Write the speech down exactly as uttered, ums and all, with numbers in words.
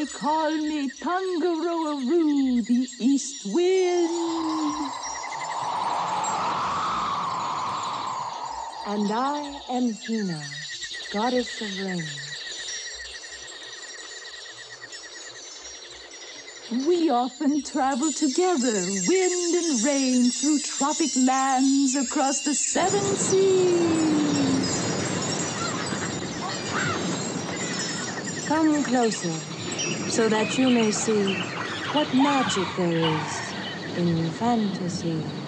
They call me Tangaroa-Roo, the East Wind. And I am Hina, goddess of rain. We often travel together, wind and rain, through tropic lands across the seven seas. Come closer, so that you may see what magic there is in fantasy.